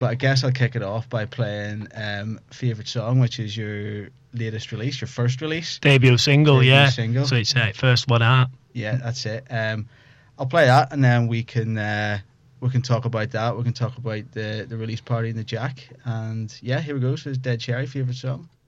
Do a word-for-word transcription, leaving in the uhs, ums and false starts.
But I guess I'll kick it off by playing um, Favourite Song, which is your latest release, your first release. Debut single, Debut yeah. single. So it's uh, first one out. Yeah, that's it. Um, I'll play that, and then we can uh, we can talk about that. We can talk about the, the release party in the Jack. And yeah, here we go. So it's Dead Cherry, Favourite Song.